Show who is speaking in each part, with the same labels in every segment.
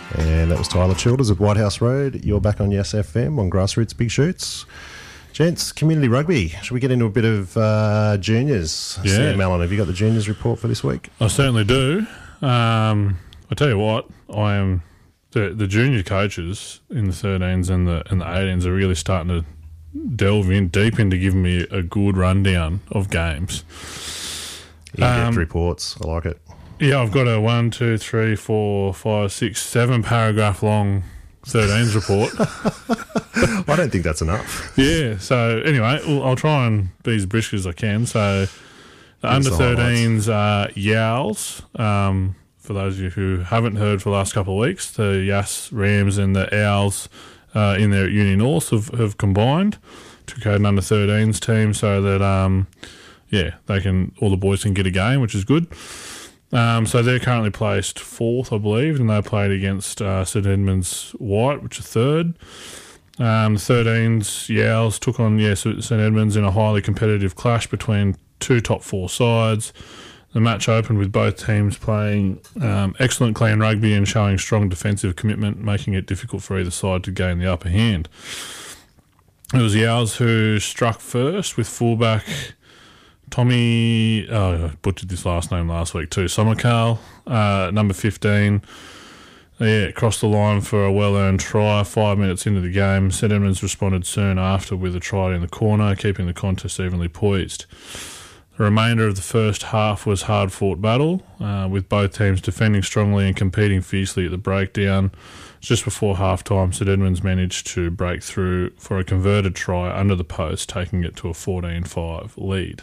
Speaker 1: And that was Tyler Childers of White House Road. You're back on Yes FM on Grassroots Big Shoots. Gents, community rugby. Should we get into a bit of juniors?
Speaker 2: Yeah.
Speaker 1: Sam Allen, have you got the juniors report for this week?
Speaker 2: I certainly do. I tell you what, I am the junior coaches in the 13s and the 18s are really starting to delve in deep into giving me a good rundown of games.
Speaker 1: In-depth reports. I like it.
Speaker 2: Yeah, I've got a 1, 2, 3, 4, 5, 6, 7 paragraph long 13s report.
Speaker 1: I don't think that's enough.
Speaker 2: Yeah, so anyway, I'll try and be as brisk as I can. So the under 13s are Yowls. For those of you who haven't heard for the last couple of weeks, the Yass Rams and the Owls in there at Uni North have combined to create an under 13s team so that all the boys can get a game, which is good. So they're currently placed 4th, I believe, and they played against St Edmunds White, which is 3rd. The 13s, Yowls, took on St Edmunds in a highly competitive clash between two top 4 sides. The match opened with both teams playing excellent clean rugby and showing strong defensive commitment, making it difficult for either side to gain the upper hand. It was Yowls who struck first with fullback Tommy, I butchered this last name last week too, Somerkal, number 15. Crossed the line for a well-earned try 5 minutes into the game. St Edmunds responded soon after with a try in the corner, keeping the contest evenly poised. The remainder of the first half was hard-fought battle, with both teams defending strongly and competing fiercely at the breakdown. Just before half-time, St Edmunds managed to break through for a converted try under the post, taking it to a 14-5 lead.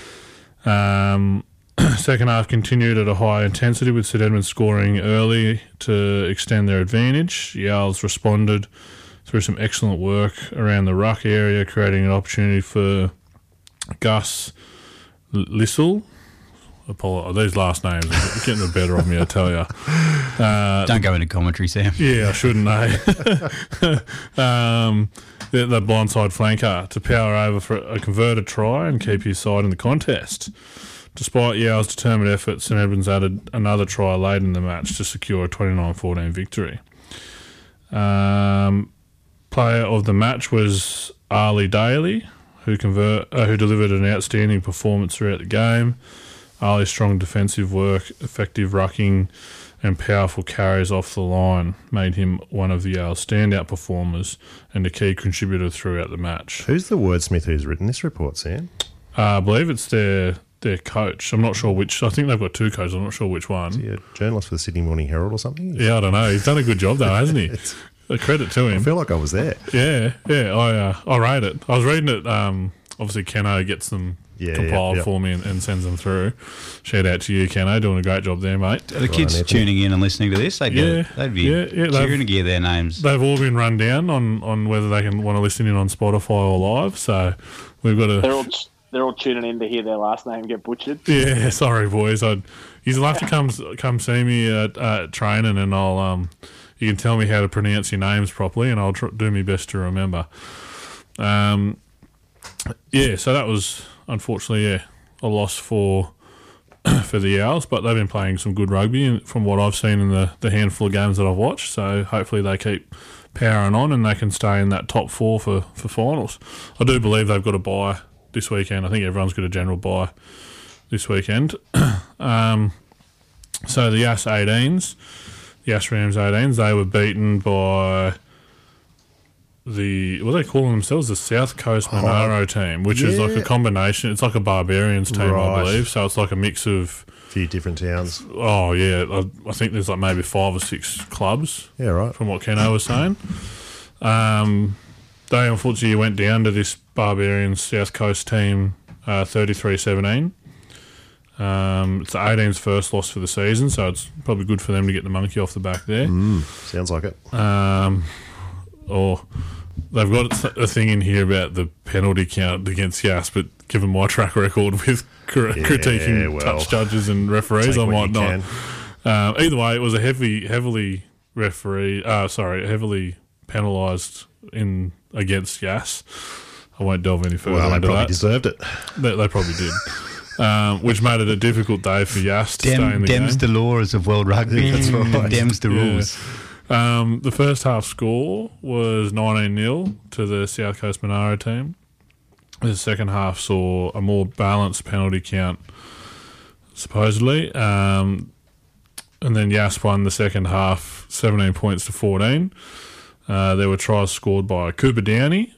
Speaker 2: Second half continued at a high intensity, with St Edmunds scoring early to extend their advantage. Yowls responded through some excellent work around the ruck area, creating an opportunity for Gus Lissel. These last names are getting the better of me, I tell you.
Speaker 3: Don't go into commentary, Sam.
Speaker 2: Yeah, I shouldn't, the blindside flanker to power over for a converted try and keep his side in the contest. Despite Yow's determined efforts, St Edmunds added another try late in the match to secure a 29-14 victory. Player of the match was Ali Daly, who delivered an outstanding performance throughout the game. Ali's strong defensive work, effective rucking and powerful carries off the line made him one of the Yale's standout performers and a key contributor throughout the match.
Speaker 1: Who's the wordsmith who's written this report, Sam?
Speaker 2: I believe it's their coach. I'm not sure which. I think they've got 2 coaches. I'm not sure which one.
Speaker 1: Is he a journalist for the Sydney Morning Herald or something?
Speaker 2: Yeah, I don't know. He's done a good job though, hasn't he? A credit to him.
Speaker 1: I feel like I was there.
Speaker 2: Yeah. I rate it. I was reading it. Obviously, Keno gets them compiled for me and sends them through. Shout out to you, Keno, doing a great job there, mate.
Speaker 3: Are the kids tuning in and listening to this? They'd be cheering to get their names.
Speaker 2: They've all been run down on whether they can want to listen in on Spotify or live. So we've got to.
Speaker 4: They're all tuning in to hear their last name get butchered.
Speaker 2: Yeah, sorry boys. You'll have to come see me at training, and I'll you can tell me how to pronounce your names properly, and I'll do my best to remember. So that was unfortunately a loss for the Owls, but they've been playing some good rugby from what I've seen in the handful of games that I've watched. So hopefully they keep powering on and they can stay in that top 4 for finals. I do believe they've got a bye this weekend. I think everyone's got a general bye this weekend. So the Yass 18s, the Yass Rams 18s, they were beaten by what are they calling themselves? The South Coast Monaro team, which is like a combination. It's like a Barbarians team, I believe. So it's like a mix of
Speaker 1: a few different towns.
Speaker 2: Oh, yeah. I think there's like maybe 5 or 6 clubs.
Speaker 1: Yeah, right.
Speaker 2: From what Keno was saying. They unfortunately went down to this Barbarians South Coast team 33-17. It's the 18's first loss for the season, so it's probably good for them to get the monkey off the back there.
Speaker 1: Sounds like it.
Speaker 2: Or they've got a thing in here about the penalty count against Yass, but given my track record with critiquing touch judges and referees, I might not. Either way, it was a heavily penalised against Yass. I won't delve any further into that.
Speaker 1: They probably deserved it.
Speaker 2: They probably did. Which made it a difficult day for Yass to stay in the game.
Speaker 3: Dems the laws of world rugby.
Speaker 1: That's right.
Speaker 3: Dems the rules.
Speaker 2: The first half score was 19-0 to the South Coast Monaro team. The second half saw a more balanced penalty count, supposedly. And then Yass won the second half 17 points to 14. There were tries scored by Cooper Downey,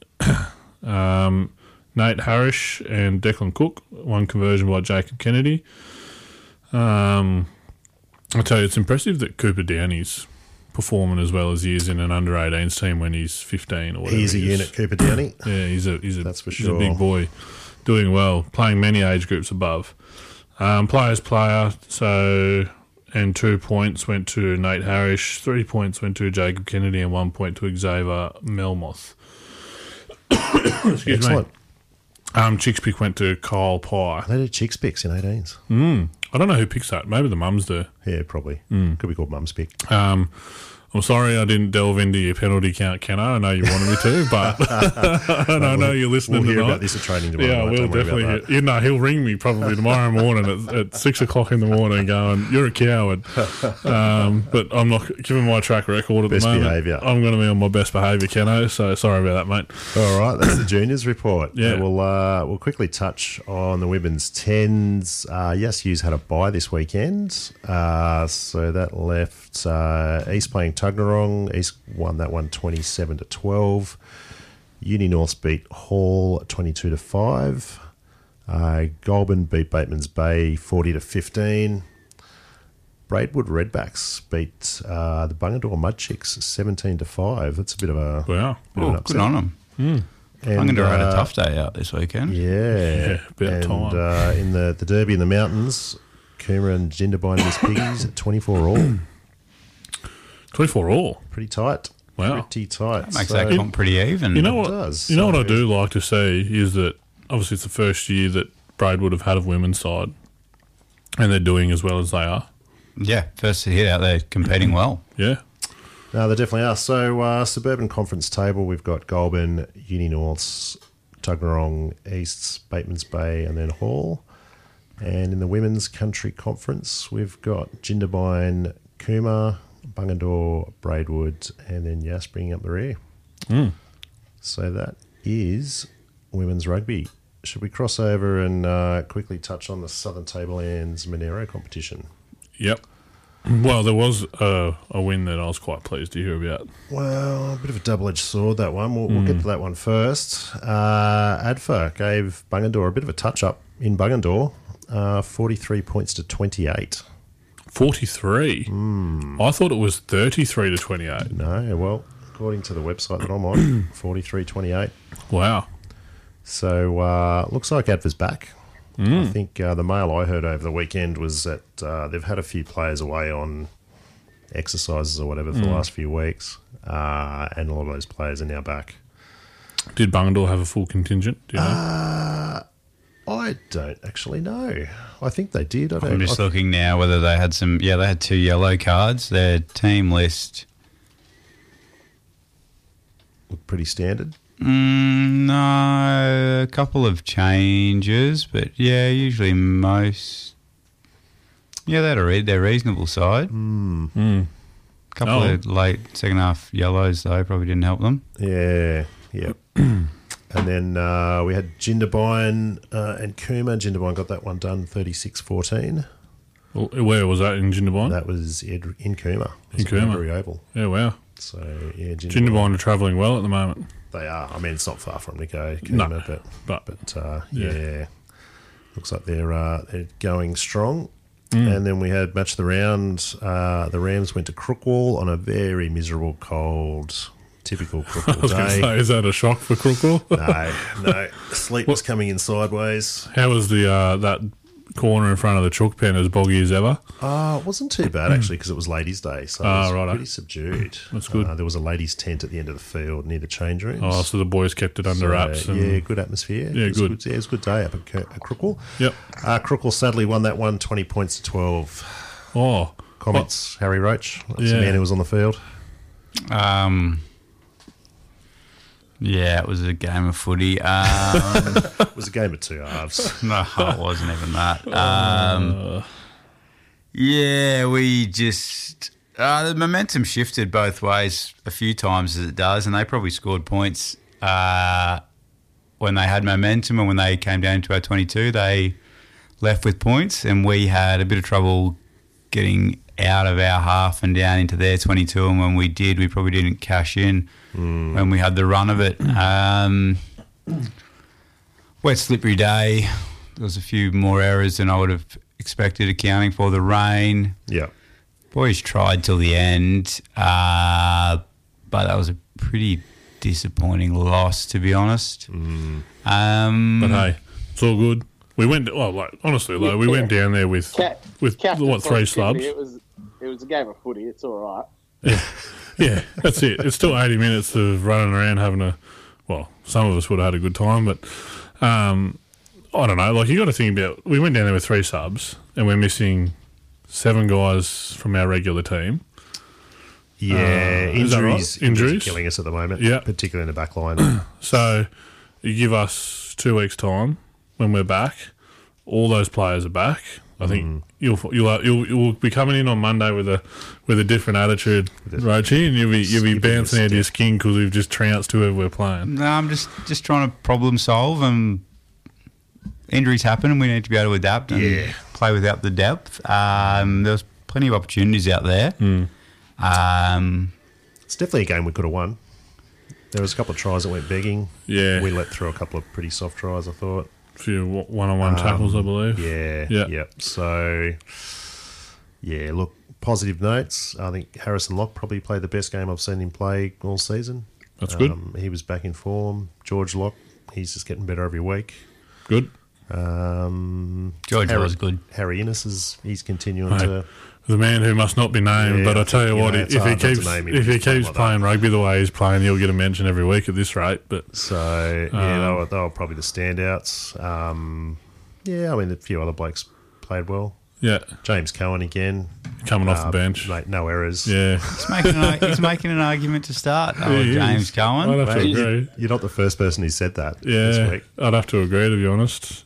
Speaker 2: Nate Harris and Declan Cook. One conversion by Jacob Kennedy. I'll tell you, it's impressive that Cooper Downey's performing as well as he is in an under-18s team when he's 15 or whatever.
Speaker 1: He's a unit, Cooper Downey.
Speaker 2: Yeah, he's a
Speaker 1: that's for sure.
Speaker 2: He's a big boy, doing well, playing many age groups above. Players player, and 2 points went to Nate Harris, 3 points went to Jacob Kennedy, and 1 point to Xavier Melmoth. Excuse
Speaker 1: Excellent.
Speaker 2: me. Chicks pick went to Kyle Pye.
Speaker 1: They do chicks picks in 18s.
Speaker 2: I don't know who picks that. Maybe the mums do.
Speaker 1: Yeah, probably. Could be called mum's pick.
Speaker 2: I'm sorry I didn't delve into your penalty count, Kenno. I know you wanted me to, but and I know you're listening
Speaker 1: We'll hear
Speaker 2: tonight.
Speaker 1: about this at training tomorrow.
Speaker 2: Yeah, we'll definitely hear. He'll ring me probably tomorrow morning at 6 o'clock in the morning going, you're a coward. But I'm not giving my track record at
Speaker 1: Best
Speaker 2: the moment.
Speaker 1: behaviour.
Speaker 2: I'm going to be on my best behaviour, Kenno, so sorry about that, mate.
Speaker 1: All right, that's the juniors report.
Speaker 2: Yeah.
Speaker 1: We'll quickly touch on the women's 10s. Yes, Hughes had a bye this weekend, so that left East playing Tuggeranong. East won that one 27-12. Uni North beat Hall 22-5. Goulburn beat Bateman's Bay 40-15. Braidwood Redbacks beat the Bungendore Mudchicks 17-5. That's a bit of a
Speaker 2: Wow.
Speaker 1: bit of an upset.
Speaker 3: Good on them.
Speaker 1: And,
Speaker 3: Bungendore had a tough day out this weekend.
Speaker 1: Yeah,
Speaker 2: about time.
Speaker 1: In the Derby in the mountains, Coomera and Jindabyne Miss Piggies 24 all.
Speaker 2: 24 all.
Speaker 1: Pretty tight.
Speaker 2: Wow.
Speaker 1: Pretty tight.
Speaker 3: That makes that comp pretty even.
Speaker 2: You know what?
Speaker 1: does.
Speaker 2: You know what I
Speaker 1: So-
Speaker 2: do like to see is that obviously it's the first year that Braidwood have had a women's side, and they're doing as well as they are.
Speaker 3: Yeah, first hit out there, competing well.
Speaker 2: Yeah.
Speaker 1: No, they definitely are. So, Suburban Conference table, we've got Goulburn, Uni Norths, Tuggeranong, Easts, Bateman's Bay, and then Hall. And in the Women's Country Conference, we've got Jindabyne, Coomera, Bungendore, Braidwood, and then Yass bringing up the rear. So that is women's rugby. Should we cross over and quickly touch on the Southern Tablelands Monero competition?
Speaker 2: Yep. Well, there was a win that I was quite pleased to hear about.
Speaker 1: Well, a bit of a double-edged sword, that one. We'll get to that one first. ADFA gave Bungendore a bit of a touch-up in Bungendore, 43 points to 28.
Speaker 2: 43? I thought it was 33 to 28.
Speaker 1: No, well, according to the website that I'm on, 43-28.
Speaker 2: Wow.
Speaker 1: So, looks like ADFA's back. I think the mail I heard over the weekend was that they've had a few players away on exercises or whatever for the last few weeks, and a lot of those players are now back.
Speaker 2: Did Bungendore have a full contingent? Do you know?
Speaker 1: I don't actually know. I think they did.
Speaker 3: I'm just looking now whether they had some. Yeah, they had 2 yellow cards. Their team list
Speaker 1: looked pretty standard.
Speaker 3: No, a couple of changes, but yeah, usually most. Yeah, they're reasonable side. Couple of late second half yellows though probably didn't help them.
Speaker 1: Yeah, yeah. And then we had Jindabyne and Coomera. Jindabyne got that one done 36-14.
Speaker 2: Where was that, in Jindabyne?
Speaker 1: That was in Coomera.
Speaker 2: In Coomera.
Speaker 1: Very Oval.
Speaker 2: Yeah, wow.
Speaker 1: So, yeah,
Speaker 2: Jindabyne are travelling well at the moment.
Speaker 1: They are. I mean, it's not far from to go,
Speaker 2: No,
Speaker 1: Coomera, but
Speaker 2: yeah.
Speaker 1: yeah, looks like they're going strong. And then we had match of the round. The Rams went to Crookwell on a very miserable, cold, typical Crookwell
Speaker 2: I was going to
Speaker 1: day.
Speaker 2: say, is that a shock for Crookwell?
Speaker 1: No. Sleep was coming in sideways.
Speaker 2: How was the that corner in front of the chook pen as boggy as ever?
Speaker 1: It wasn't too bad, actually, because it was ladies' day, so it was
Speaker 2: righto.
Speaker 1: pretty subdued.
Speaker 2: That's good.
Speaker 1: There was a ladies' tent at the end of the field near the change rooms.
Speaker 2: Oh, so the boys kept it under wraps. And
Speaker 1: Yeah, good atmosphere.
Speaker 2: Yeah,
Speaker 1: It was
Speaker 2: good.
Speaker 1: Yeah, it was a good day up at Crookwell.
Speaker 2: Yep.
Speaker 1: Crookwell sadly won that one, 20 points to 12.
Speaker 2: Oh,
Speaker 1: Comments, Harry Roach. That's the
Speaker 2: Yeah.
Speaker 1: man who was on the field.
Speaker 3: Yeah, it was a game of footy.
Speaker 1: It was a game of two halves.
Speaker 3: No, it wasn't even that. Yeah, we just The momentum shifted both ways a few times as it does, and they probably scored points when they had momentum, and when they came down to our 22, they left with points, and we had a bit of trouble getting out of our half and down into their 22, and when we did, we probably didn't cash in when we had the run of it. Wet, slippery day. There was a few more errors than I would have expected, accounting for the rain.
Speaker 1: Yeah.
Speaker 3: Boys tried till the end, but that was a pretty disappointing loss, to be honest.
Speaker 2: But hey, it's all good. We went, honestly, we went down there with three subs.
Speaker 4: It was a game of footy. It's all right.
Speaker 2: Yeah, that's it. It's still 80 minutes of running around having some of us would have had a good time, but I don't know. You got to think about, we went down there with three subs and we're missing 7 guys from our regular team.
Speaker 1: Yeah, injuries are killing us at the moment, particularly in the back line.
Speaker 2: So you give us 2 weeks' time when we're back, all those players are back. I think you'll be coming in on Monday with a different attitude, Roachy, and you'll be bouncing out of your skin because we've just trounced whoever we're playing.
Speaker 3: No, I'm just trying to problem solve, and injuries happen, and we need to be able to adapt and play without the depth. There's plenty of opportunities out there.
Speaker 1: It's definitely a game we could have won. There was a couple of tries that went begging.
Speaker 2: Yeah,
Speaker 1: we let through a couple of pretty soft tries, I thought.
Speaker 2: A few one-on-one tackles, I believe.
Speaker 1: Yeah. So, look, positive notes. I think Harrison Locke probably played the best game I've seen him play all season.
Speaker 2: That's good.
Speaker 1: He was back in form. George Locke, he's just getting better every week.
Speaker 2: Good.
Speaker 3: George was good.
Speaker 1: Harry Innes he's continuing to...
Speaker 2: The man who must not be named, but I tell you what, if he keeps playing rugby the way he's playing, he'll get a mention every week at this rate. But
Speaker 1: so they were probably the standouts. I mean, a few other blokes played well.
Speaker 2: Yeah,
Speaker 1: James Cohen again
Speaker 2: coming off the bench,
Speaker 1: mate, no errors.
Speaker 2: Yeah,
Speaker 3: he's making an argument to start. James Cohen.
Speaker 2: I'd have to agree.
Speaker 1: You're not the first person who said that. This week.
Speaker 2: I'd have to agree, to be honest.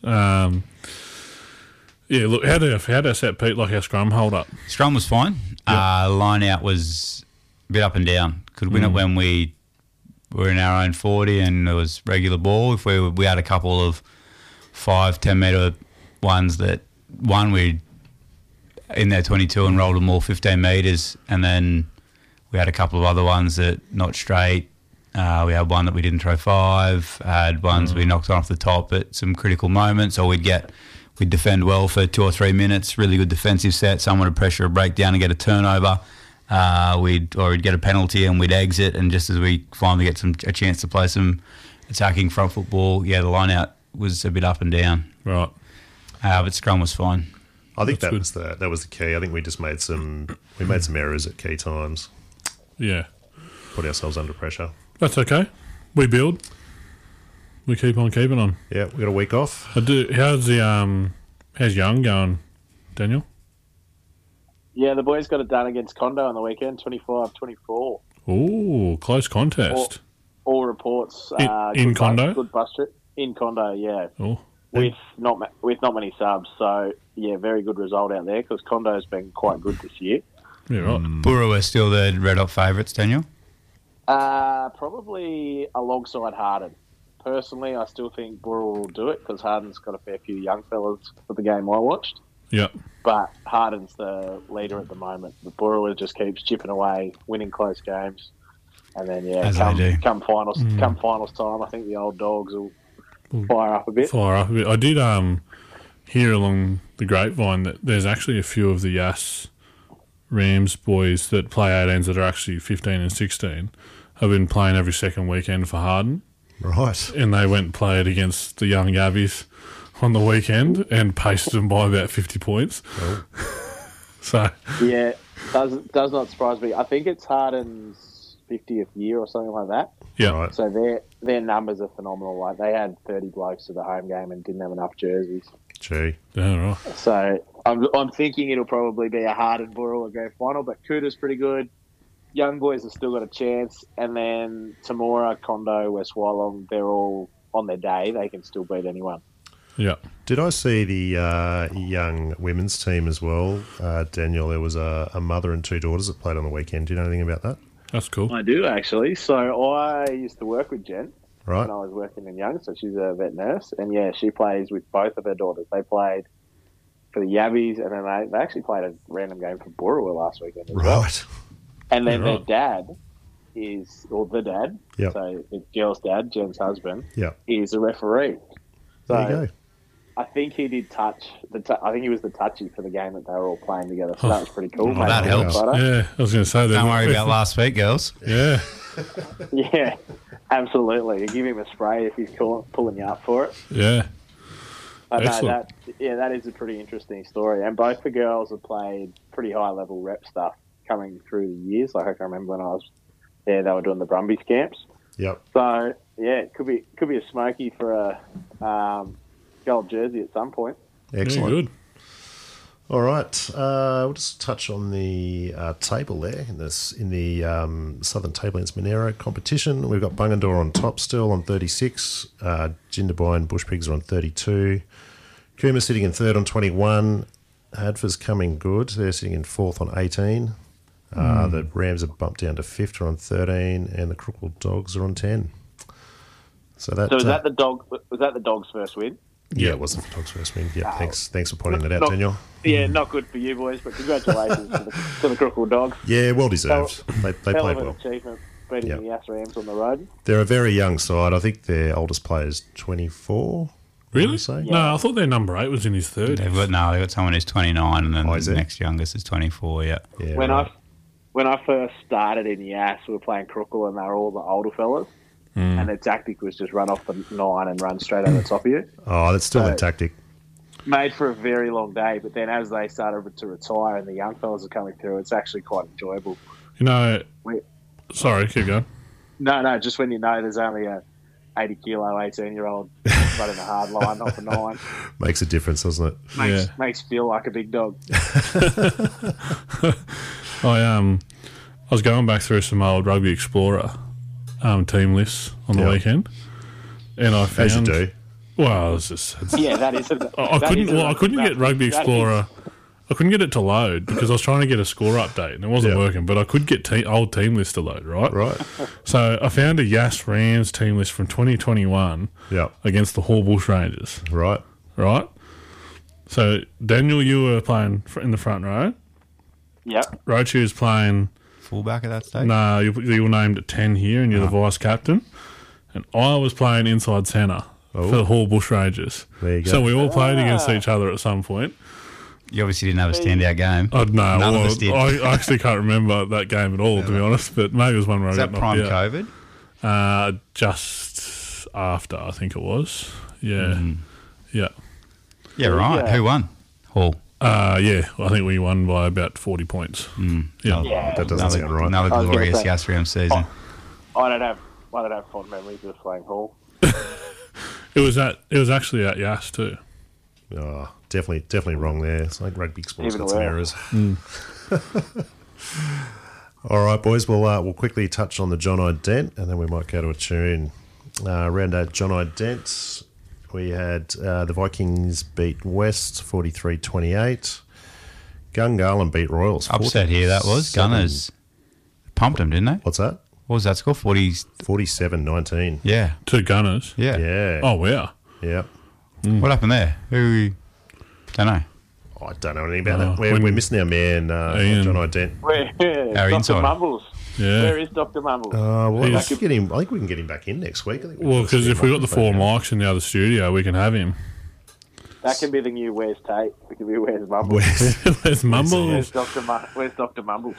Speaker 2: Yeah, look, how did our set Pete, our scrum hold up?
Speaker 3: Scrum was fine. Yep. Line out was a bit up and down. Could win it when we were in our own 40 and there was regular ball. If we had a couple of 5-10 metre ones that we in their 22 and rolled them all 15 metres, and then we had a couple of other ones that not straight. We had one that we didn't throw 5. Had ones we knocked off the top at some critical moments, or we'd defend well for 2 or 3 minutes, really good defensive set. Someone would pressure a breakdown and get a turnover. We'd get a penalty and we'd exit. And just as we finally get a chance to play some attacking front football, the line out was a bit up and down.
Speaker 2: Right.
Speaker 3: But scrum was fine.
Speaker 1: I think that was the key. I think we just made some errors at key times.
Speaker 2: Yeah.
Speaker 1: Put ourselves under pressure.
Speaker 2: That's okay. We build. We keep on keeping on.
Speaker 1: Yeah, we got a week off.
Speaker 2: How's Young going, Daniel?
Speaker 4: Yeah, the boys got it done against Condo on the weekend, 25-24.
Speaker 2: Ooh, close contest.
Speaker 4: All reports.
Speaker 2: In Condo?
Speaker 4: Good bus trip. In Condo, yeah.
Speaker 2: Oh.
Speaker 4: With not many subs, so yeah, very good result out there because Condo's been quite good this year.
Speaker 2: Yeah, right.
Speaker 3: Burra are still the red hot favourites, Daniel?
Speaker 4: Probably alongside Harden. Personally, I still think Burra will do it because Harden's got a fair few young fellas for the game I watched.
Speaker 2: Yeah.
Speaker 4: But Harden's the leader at the moment. The Burra just keeps chipping away, winning close games. And then, come finals time, I think the old dogs will fire up a bit.
Speaker 2: I did hear along the grapevine that there's actually a few of the Yass Rams boys that play 18s that are actually 15 and 16 have been playing every second weekend for Harden.
Speaker 1: Right.
Speaker 2: And they went and played against the young Yabbies on the weekend and paced them by about 50 points. Oh. So
Speaker 4: yeah, does not surprise me. I think it's Harden's 50th year or something like that.
Speaker 2: Yeah.
Speaker 1: Right.
Speaker 4: So their numbers are phenomenal. Like they had 30 blokes to the home game and didn't have enough jerseys.
Speaker 1: Gee.
Speaker 2: Yeah, right.
Speaker 4: So I'm thinking it'll probably be a Harden Burra grand final, but Kuda's pretty good. Young boys have still got a chance, and then Temora, Condo, West Wyalong, they're all on their day. They can still beat anyone.
Speaker 2: Yeah.
Speaker 1: Did I see the young women's team as well, Daniel? There was a mother and two daughters that played on the weekend. Do you know anything about that?
Speaker 2: That's cool.
Speaker 4: I do, actually. So I used to work with Jen
Speaker 1: Right.
Speaker 4: when I was working in Young, so she's a vet nurse. And, yeah, she plays with both of her daughters. They played for the Yabbies, and then they actually played a random game for Boorowa last weekend as well.
Speaker 1: Right.
Speaker 4: And then
Speaker 2: Yeah,
Speaker 4: their
Speaker 2: right.
Speaker 4: dad the dad,
Speaker 1: Yep.
Speaker 4: so the girl's dad, Jen's husband,
Speaker 1: Yeah.
Speaker 4: is a referee. So
Speaker 1: There you go.
Speaker 4: I think he did touch I think he was the touchy for the game that they were all playing together. So that was pretty cool.
Speaker 3: Well,
Speaker 4: Made
Speaker 3: that
Speaker 4: a
Speaker 3: helps.
Speaker 4: photo.
Speaker 2: Yeah, I was going to say that.
Speaker 3: Don't worry about last week, girls.
Speaker 2: Yeah.
Speaker 4: Yeah, absolutely. You give him a spray if he's pulling you up for it.
Speaker 2: Yeah.
Speaker 4: But no,
Speaker 2: Excellent.
Speaker 4: that is a pretty interesting story. And both the girls have played pretty high level rep stuff coming through the years. Like I can remember when I was there, they were doing the Brumbies camps.
Speaker 1: Yep.
Speaker 4: So yeah, it could be a smoky for a gold jersey at some point.
Speaker 1: Excellent.
Speaker 2: Yeah, good.
Speaker 1: All right. We'll just touch on the table there in the Southern Tablelands Monero competition. We've got Bungendore on top still on 36. Jindabyne and Bush Pigs are on 32. Cooma sitting in third on 21. Hadford's coming good. They're sitting in fourth on 18. The Rams have bumped down to fifth, are on 13, and the Crookwood Dogs are on 10. So
Speaker 4: was that the dog? Was that the Dogs' first win?
Speaker 1: Yeah, it wasn't the Dogs' first win. Yeah, thanks for pointing that out, Daniel.
Speaker 4: Yeah, not good for you boys, but congratulations to the Crookwood Dogs.
Speaker 1: Yeah, well deserved. They
Speaker 4: Hell
Speaker 1: played
Speaker 4: of an
Speaker 1: well.
Speaker 4: achievement beating
Speaker 1: Yep.
Speaker 4: the Yass Rams on the road.
Speaker 1: They're a very young side. I think their oldest player is 24.
Speaker 2: Really?
Speaker 1: Say?
Speaker 2: No, I thought their number 8 was in his 30s.
Speaker 3: They've got someone who's 29, and then
Speaker 1: Oh, is
Speaker 3: the
Speaker 1: it?
Speaker 3: next youngest is 24. Yeah.
Speaker 1: Yeah,
Speaker 4: When
Speaker 1: right.
Speaker 4: I first started in Yass, we were playing Crookle, and they were all the older fellas. And their tactic was just run off the 9 and run straight over the top of you.
Speaker 1: Oh, that's still
Speaker 4: So-
Speaker 1: a tactic.
Speaker 4: Made for a very long day, but then as they started to retire and the young fellas are coming through, it's actually quite enjoyable.
Speaker 2: You know,
Speaker 4: Wait.
Speaker 2: sorry, keep going.
Speaker 4: No, just when you know there's only a 80-kilo, 18-year-old running a hard line off a 9.
Speaker 1: Makes a difference, doesn't it?
Speaker 4: Makes you feel like a big dog.
Speaker 2: I was going back through some old Rugby Explorer team lists on the
Speaker 1: Yeah.
Speaker 2: weekend, and I found.
Speaker 1: As you do.
Speaker 2: Well, it was just.
Speaker 4: Yeah, that is.
Speaker 2: I couldn't get Rugby Explorer. I couldn't get it to load because I was trying to get a score update and it wasn't
Speaker 1: Yeah.
Speaker 2: working. But I could get old team list to load, right?
Speaker 1: Right.
Speaker 2: So I found a Yass Rams team list from 2021
Speaker 1: Yeah.
Speaker 2: against the Hall Bush Rangers,
Speaker 1: Right.
Speaker 2: right? So Daniel, you were playing in the front row.
Speaker 4: Yep.
Speaker 2: Roach was playing.
Speaker 3: Fullback at that stage.
Speaker 2: No, you were named at 10 here, and you're the vice captain. And I was playing inside centre for the Hall Bush Rangers.
Speaker 1: There you go.
Speaker 2: So we all played against each other at some point.
Speaker 3: You obviously didn't have a standout game.
Speaker 2: No,
Speaker 3: None of
Speaker 2: well,
Speaker 3: us did.
Speaker 2: I actually can't remember that game at all, to be honest. But maybe it was one where
Speaker 3: Was
Speaker 2: I
Speaker 3: that
Speaker 2: got
Speaker 3: prime
Speaker 2: knocked out.
Speaker 3: COVID?
Speaker 2: Just after, I think it was. Yeah, yeah,
Speaker 3: Yeah, right.
Speaker 4: Yeah.
Speaker 3: Who won? Hall.
Speaker 2: yeah. I think we won by about 40 points. Yeah.
Speaker 4: Yeah.
Speaker 1: That doesn't sound right.
Speaker 3: Another
Speaker 4: I was gonna
Speaker 3: glorious
Speaker 4: say-
Speaker 3: Yass season.
Speaker 4: I don't have fond memories of playing Hall.
Speaker 2: It was actually at Yass too.
Speaker 1: Oh, definitely wrong there. It's like Rugby Sports
Speaker 4: Even
Speaker 1: got some
Speaker 4: worse.
Speaker 1: errors. All right, boys. We'll quickly touch on the John I Dent, and then we might go to a tune. Around at John I Dent, we had the Vikings beat West 43-28. Gungahlin beat Royals.
Speaker 3: Upset here, that was.
Speaker 1: 47.
Speaker 3: Gunners pumped them, didn't they?
Speaker 1: What's that?
Speaker 3: What was that score? 40.
Speaker 1: 47-19.
Speaker 3: Yeah.
Speaker 2: 2 Gunners.
Speaker 3: Yeah.
Speaker 1: Yeah.
Speaker 2: Oh, wow.
Speaker 1: Yeah.
Speaker 3: What happened there? Who? Don't know.
Speaker 1: I don't know anything about that.
Speaker 2: when-
Speaker 1: We're missing our man,
Speaker 2: Ian.
Speaker 1: John I Dent.
Speaker 4: Where Dr.
Speaker 3: inside.
Speaker 4: Mumbles?
Speaker 2: Yeah.
Speaker 4: Where is Dr. Mumbles?
Speaker 1: Well, I
Speaker 2: He's-
Speaker 1: think we can get him back in next week. I think
Speaker 2: Well, because if we got the 4
Speaker 1: back in.
Speaker 2: mics in the other studio, we can have him.
Speaker 4: That can be the new Where's Tate. It can be Where's Mumbles.
Speaker 2: There's Mumbles.
Speaker 4: Where's Dr. Mumbles?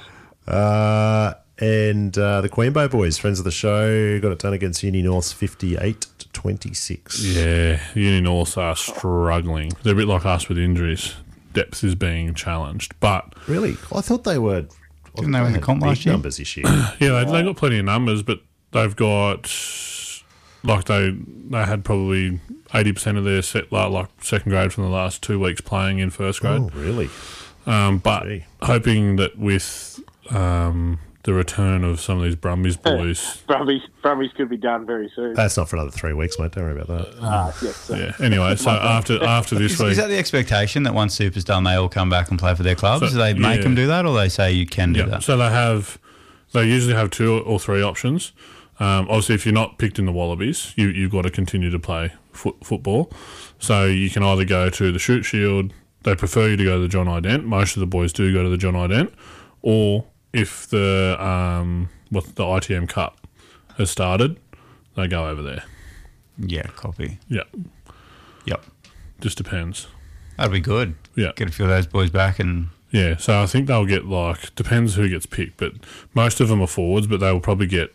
Speaker 1: And the Queenbow boys, friends of the show, got it done against Uni North 58-26.
Speaker 2: Yeah, Uni North are struggling. They're a bit like us with injuries. Depth is being challenged. But,
Speaker 1: Really? I thought they were.
Speaker 3: Didn't they win the
Speaker 1: had
Speaker 3: comp
Speaker 1: big
Speaker 3: last year?
Speaker 1: numbers this year.
Speaker 2: yeah, they got plenty of numbers, but they've got, like, they had probably 80% of their second grade from the last 2 weeks playing in first grade.
Speaker 1: Oh, really?
Speaker 2: But
Speaker 1: Gee.
Speaker 2: hoping that with the return of some of these Brumbies boys.
Speaker 4: Brumbies could be done very soon.
Speaker 1: That's not for another 3 weeks, mate. Don't worry about that.
Speaker 4: Yes.
Speaker 2: Yeah. Anyway, so after this week,
Speaker 3: is that the expectation that once Super's done, they all come back and play for their clubs? Do they make them do that, or they say you can do that?
Speaker 2: So they usually have 2 or 3 options. Obviously, if you're not picked in the Wallabies, you've got to continue to play football. So you can either go to the Shute Shield. They prefer you to go to the John Ident. Most of the boys do go to the John Ident, or if the ITM Cup has started, they go over there.
Speaker 3: Yeah, copy.
Speaker 2: Yep.
Speaker 3: Yep.
Speaker 2: Just depends.
Speaker 3: That'd be good.
Speaker 2: Yeah.
Speaker 3: Get a few of those boys back and...
Speaker 2: Yeah, so I think they'll get depends who gets picked, but most of them are forwards, but they will probably get,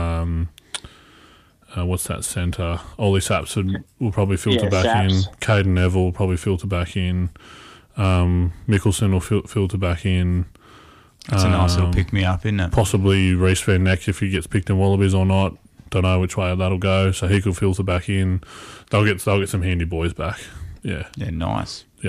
Speaker 2: what's that centre? Ollie Sapson will probably filter back in. Caden Neville will probably filter back in. Mickelson will filter back in.
Speaker 3: That's a nice little pick-me-up, isn't it?
Speaker 2: Possibly Reece Van Neck if he gets picked in Wallabies or not. Don't know which way that'll go, so he could filter back in. They'll get some handy boys back. Yeah.
Speaker 3: Yeah, nice.
Speaker 2: Yeah.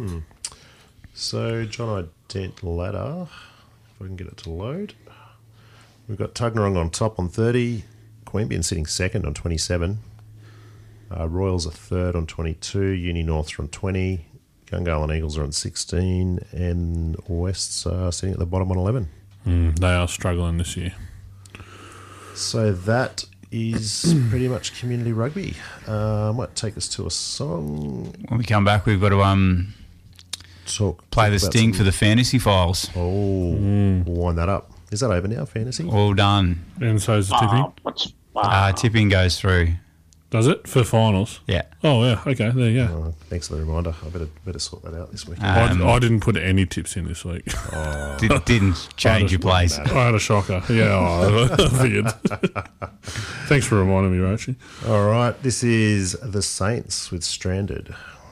Speaker 1: So, John Ident ladder, if I can get it to load. We've got Tuggeranong on top on 30, Queanbeyan sitting second on 27, Royals are third on 22, Uni Norths are on 20, Gungahlin Eagles are on 16, and Wests are sitting at the bottom on 11.
Speaker 2: They are struggling this year.
Speaker 1: So that is pretty much community rugby. Might take us to a song.
Speaker 3: When we come back, we've got to play the sting for the fantasy files.
Speaker 1: Oh, we'll wind that up. Is that over now, fantasy?
Speaker 3: All done.
Speaker 2: And so is the tipping?
Speaker 3: Tipping goes through.
Speaker 2: Does it? For finals?
Speaker 3: Yeah.
Speaker 2: Oh, yeah. Okay, there you go.
Speaker 1: Thanks for the reminder. I better sort that out this week.
Speaker 2: I didn't put any tips in this week.
Speaker 3: Didn't change your place.
Speaker 2: I had a shocker. Yeah, I figured. Thanks for reminding me, Roachie.
Speaker 1: All right, this is The Saints with Stranded.